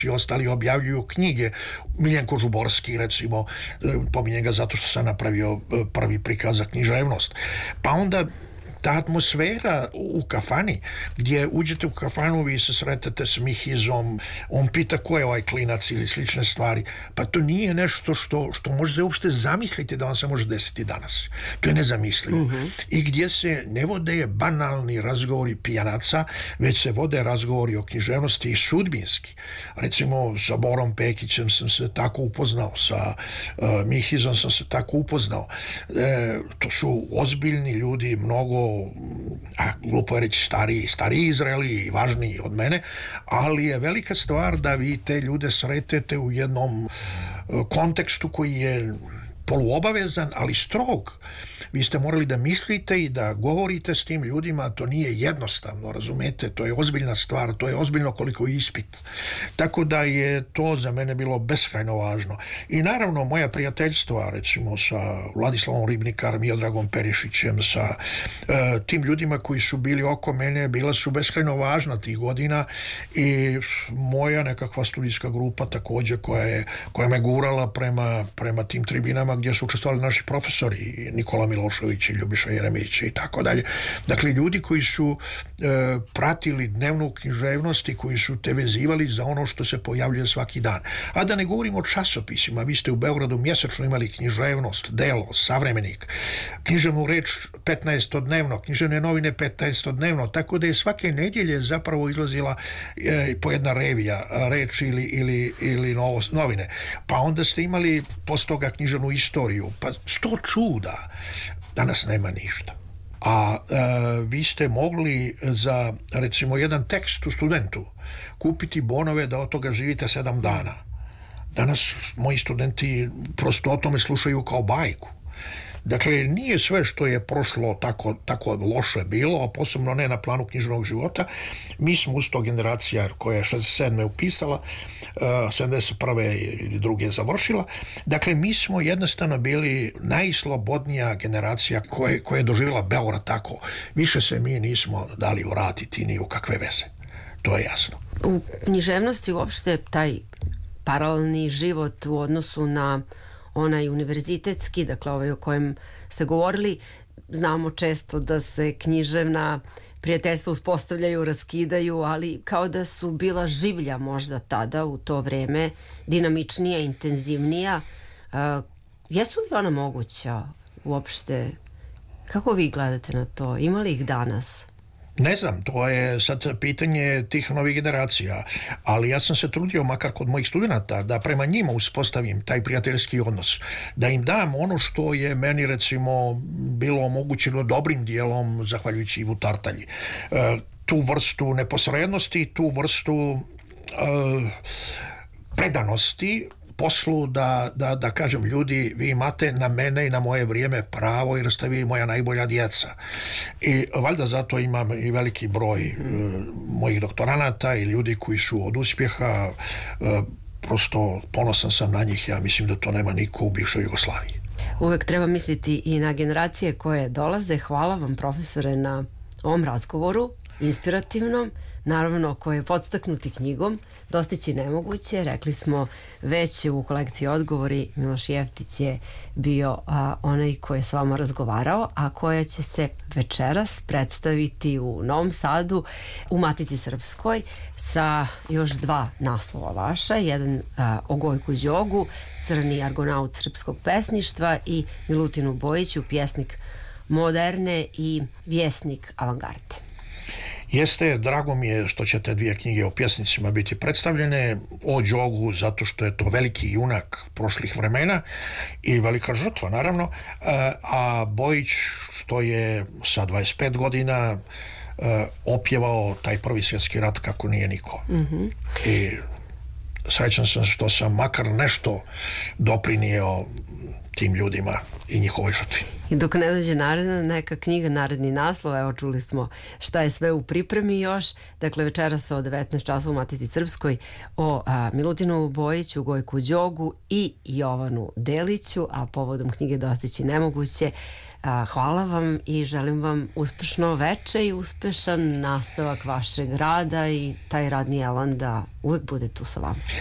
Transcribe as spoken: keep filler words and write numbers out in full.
i ostali objavljuju knjige. Miljenko Žuborski, recimo, pominjem ga zato što sam napravio prvi prikaz za književnost. Pa onda ta atmosfera u kafani, gdje uđete u kafanu, vi se sretete s Mihizom, on pita ko je ovaj klinac ili slične stvari, pa to nije nešto što, što možete uopšte zamisliti da vam se može desiti danas. To je nezamislivo. Mm-hmm. I gdje se ne vode banalni razgovori pijanaca, već se vode razgovori o književnosti i sudbinski. Recimo, sa Borom Pekićem sam se tako upoznao, sa uh, Mihizom sam se tako upoznao. E, to su ozbiljni ljudi, mnogo a glupo je reći stariji, stariji Izraeli i važniji od mene, ali je velika stvar da vi te ljude sretete u jednom kontekstu koji je poluobavezan, ali strog. Vi ste morali da mislite i da govorite s tim ljudima, to nije jednostavno, razumete, to je ozbiljna stvar, to je ozbiljno koliko ispit. Tako da je to za mene bilo beskrajno važno. I naravno moja prijateljstva, recimo sa Vladislavom Ribnikarom, Miodragom Perišićem, sa e, tim ljudima koji su bili oko mene, bila su beskrajno važna tih godina i moja nekakva studijska grupa također koja je, koja me gurala prema, prema tim tribinama gdje su učestvovali naši profesori, Nikola Milošević i Ljubiša Jeremić i tako dalje. Dakle, ljudi koji su e, pratili dnevnu književnost i koji su te vezivali za ono što se pojavljuje svaki dan. A da ne govorimo o časopisima, vi ste u Beogradu mjesečno imali književnost, Delo, Savremenik, književnu reč petnaestodnevno, književne novine petnaestodnevno, tako da je svake nedjelje zapravo izlazila e, po jedna revija, reč ili, ili, ili novo, novine. Pa onda ste imali post toga književnu istoriju, pa sto čuda. Danas nema ništa. A e, vi ste mogli za, recimo, jedan tekst u Studentu kupiti bonove da od toga živite sedam dana. Danas moji studenti prosto o tome slušaju kao bajku. Dakle, nije sve što je prošlo tako, tako loše bilo, a posebno ne na planu književnog života. Mi smo usto generacija koja je šezdeset sedme upisala, sedamdeset prve ili druge završila. Dakle, mi smo jednostavno bili najslobodnija generacija koja, koja je doživjela Beograd tako. Više se mi nismo dali vratiti ni u kakve veze. To je jasno. U književnosti uopšte taj paralelni život u odnosu na onaj univerzitetski, dakle ovaj o kojem ste govorili, znamo često da se književna prijateljstva uspostavljaju, raskidaju, ali kao da su bila življa možda tada u to vreme, dinamičnija, intenzivnija. Uh, jesu li ona moguća uopšte? Kako vi gledate na to? Ima li ih danas? Ne znam, to je sad pitanje tih novih generacija, ali ja sam se trudio, makar kod mojih studenata, da prema njima uspostavim taj prijateljski odnos, da im dam ono što je meni, recimo, bilo omogućeno dobrim dijelom, zahvaljujući Ivu Tartalji. E, tu vrstu neposrednosti, tu vrstu e, predanosti poslu, da, da, da kažem, ljudi, vi imate na mene i na moje vrijeme pravo jer ste vi moja najbolja djeca. I valjda zato imam i veliki broj e, mojih doktoranata i ljudi koji su od uspjeha, e, prosto ponosan sam na njih, ja mislim da to nema niko u bivšoj Jugoslaviji. Uvek treba misliti i na generacije koje dolaze. Hvala vam, profesore, na ovom razgovoru, inspirativnom, naravno koji je podstaknuti knjigom Dostići nemoguće. Rekli smo već u kolekciji Odgovori, Miloš Jeftić je bio a, onaj koji je s vama razgovarao, a koja će se večeras predstaviti u Novom Sadu u Matici Srpskoj sa još dva naslova vaša, jedan a, o Gojku Đogu, Crni argonaut srpskog pesništva, i Milutinu Bojiću, pjesnik moderne i vjesnik avangarde. Jeste, drago mi je što će te dvije knjige o pjesnicima biti predstavljene, o Đogu zato što je to veliki junak prošlih vremena i velika žrtva, naravno, a Bojić što je sa dvadeset pet godina opjevao taj prvi svjetski rat kako nije niko. Mm-hmm. I srećan sam što sam makar nešto doprinio tim ljudima i njihovoj žrtvi. I dok ne dođe naredna neka knjiga, naredni naslov, evo čuli smo šta je sve u pripremi još, dakle večeras o devetnaest časova u Matici Srpskoj o a, Milutinu Bojiću, Gojku Đogu i Jovanu Deliću, a povodom knjige Dostići nemoguće. A, hvala vam i želim vam uspešno veče i uspešan nastavak vašeg rada i taj radni elan da uvek bude tu sa vama.